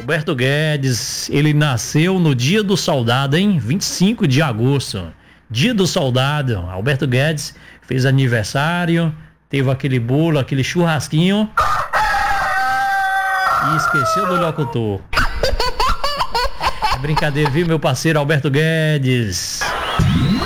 Alberto Guedes, ele nasceu no dia do soldado, hein? 25 de agosto. Dia do soldado. Alberto Guedes fez aniversário, teve aquele bolo, aquele churrasquinho. E esqueceu do locutor. É brincadeira, viu, meu parceiro Alberto Guedes?